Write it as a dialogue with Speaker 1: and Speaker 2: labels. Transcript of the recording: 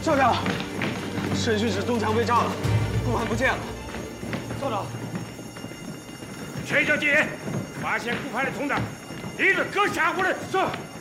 Speaker 1: 校长，审讯室东墙被炸了，顾盼不见了。校长，
Speaker 2: 全校戒严，发现顾盼的同党，立刻割下火人。是。